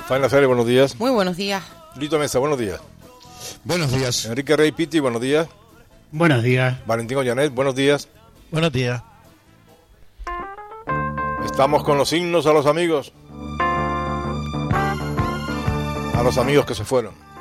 Faina Fere, buenos días. Muy buenos días. Lito Mesa, buenos días. Buenos días. Enrique Rey Piti, buenos días. Buenos días. Valentín Ollanet, buenos días. Buenos días. Estamos con los himnos a los amigos. A los amigos que se fueron.